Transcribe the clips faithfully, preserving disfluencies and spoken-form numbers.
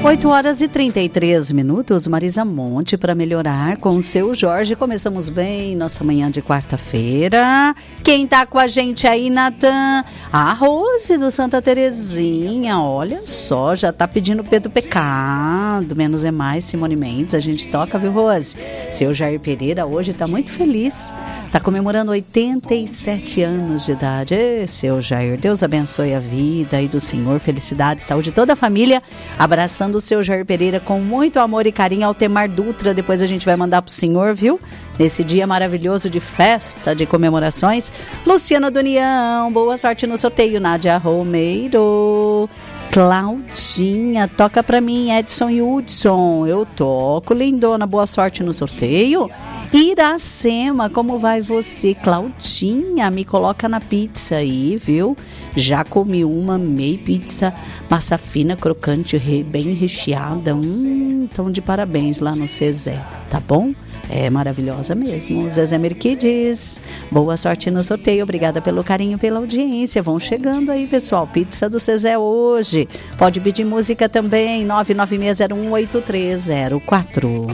oito horas e trinta e três minutos, Marisa Monte, para melhorar com o seu Jorge. Começamos bem nossa manhã de quarta-feira. Quem tá com a gente aí, Natan? A Rose do Santa Terezinha, olha só, já tá pedindo Pedro Pecado, Menos é Mais, Simone Mendes. A gente toca, viu, Rose? Seu Jair Pereira hoje tá muito feliz, tá comemorando oitenta e sete anos de idade. Ê, seu Jair, Deus abençoe a vida aí do senhor, felicidade, saúde, toda a família. Abraçando o seu Jair Pereira com muito amor e carinho. Altemar Dutra, depois a gente vai mandar pro senhor, viu? Nesse dia maravilhoso de festa, de comemorações. Luciana do União, boa sorte no sorteio. Nádia Romeiro, Claudinha, toca pra mim. Edson e Hudson, eu toco. Lindona, boa sorte no sorteio. Iracema, como vai você? Claudinha, me coloca na pizza aí, viu? Já comi uma, amei pizza, massa fina, crocante, bem recheada. Hum, então de parabéns lá no Zezé, tá bom? É maravilhosa mesmo. Zezé Merquides, boa sorte no sorteio. Obrigada pelo carinho, pela audiência. Vão chegando aí, pessoal. Pizza do Zezé hoje. Pode pedir música também. nove nove seis zero um oito três zero quatro.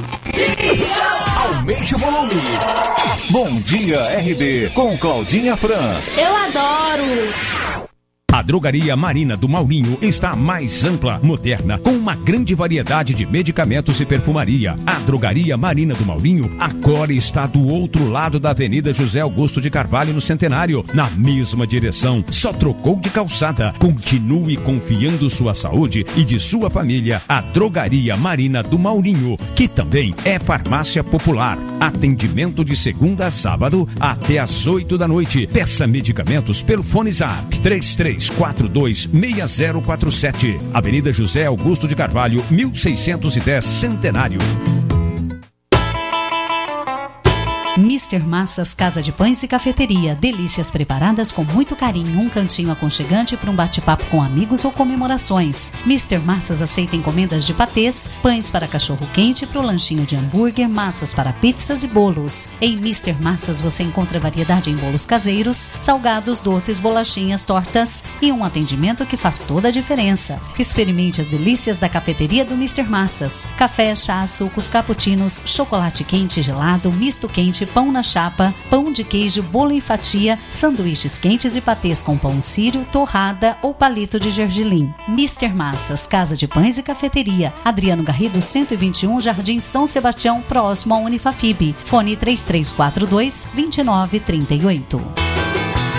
Aumente o volume. Bom dia, R B, com Claudinha Fran. Eu adoro. A Drogaria Marina do Maurinho está mais ampla, moderna, com uma grande variedade de medicamentos e perfumaria. A Drogaria Marina do Maurinho agora está do outro lado da Avenida José Augusto de Carvalho, no Centenário, na mesma direção. Só trocou de calçada. Continue confiando sua saúde e de sua família. A Drogaria Marina do Maurinho, que também é farmácia popular. Atendimento de segunda a sábado até às oito da noite. Peça medicamentos pelo Fone Zap três três quatro dois seis zero quatro sete. Avenida José Augusto de Carvalho, mil seiscentos e dez, Centenário. mister Massas Casa de Pães e Cafeteria. Delícias preparadas com muito carinho. Um cantinho aconchegante para um bate-papo com amigos ou comemorações. mister Massas aceita encomendas de patês, pães para cachorro-quente, para o lanchinho de hambúrguer, massas para pizzas e bolos. Em mister Massas você encontra variedade em bolos caseiros, salgados, doces, bolachinhas, tortas e um atendimento que faz toda a diferença. Experimente as delícias da cafeteria do mister Massas. Café, chá, sucos, cappuccinos, chocolate quente, gelado, misto quente, pão na chapa, pão de queijo, bolo em fatia, sanduíches quentes e patês com pão sírio, torrada ou palito de gergelim. mister Massas, Casa de Pães e Cafeteria. Adriano Garrido, cento e vinte e um, Jardim São Sebastião, próximo à Unifafib. Fone três três quatro dois, dois nove três oito.